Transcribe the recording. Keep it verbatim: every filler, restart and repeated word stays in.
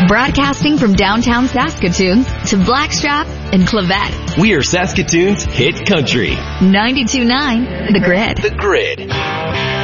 Broadcasting from downtown Saskatoon to Blackstrap and Clavette. We are Saskatoon's hit country. ninety-two point nine The Grid. The Grid.